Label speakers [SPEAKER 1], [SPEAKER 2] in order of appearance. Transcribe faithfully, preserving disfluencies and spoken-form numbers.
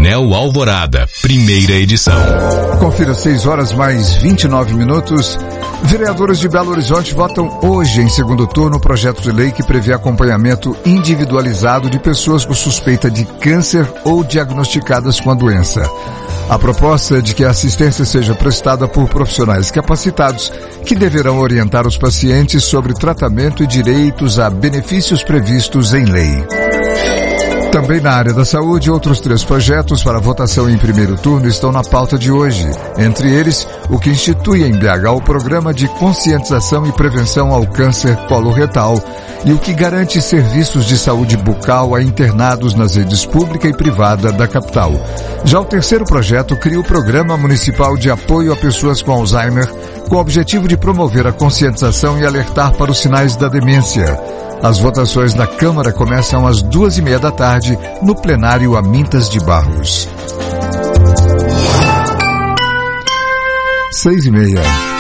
[SPEAKER 1] Painel Alvorada, primeira edição.
[SPEAKER 2] Confira seis horas mais vinte e nove minutos. Vereadores de Belo Horizonte votam hoje em segundo turno o projeto de lei que prevê acompanhamento individualizado de pessoas com suspeita de câncer ou diagnosticadas com a doença. A proposta é de que a assistência seja prestada por profissionais capacitados que deverão orientar os pacientes sobre tratamento e direitos a benefícios previstos em lei. Também na área da saúde, outros três projetos para votação em primeiro turno estão na pauta de hoje. Entre eles, o que institui em B H o Programa de Conscientização e Prevenção ao Câncer Coloretal e o que garante serviços de saúde bucal a internados nas redes pública e privada da capital. Já o terceiro projeto cria o Programa Municipal de Apoio a Pessoas com Alzheimer, com o objetivo de promover a conscientização e alertar para os sinais da demência. As votações na Câmara começam às duas e meia da tarde, no plenário Amintas de Barros. Seis e meia.